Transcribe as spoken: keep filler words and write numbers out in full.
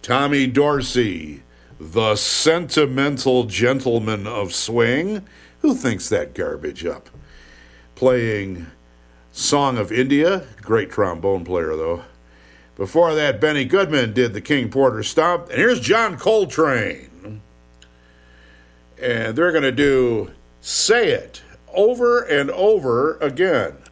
Tommy Dorsey, the sentimental gentleman of swing. Who thinks that garbage up? Playing Song of India. Great trombone player, though. Before that, Benny Goodman did the King Porter Stomp. And here's John Coltrane. And they're going to do Say It over and over again.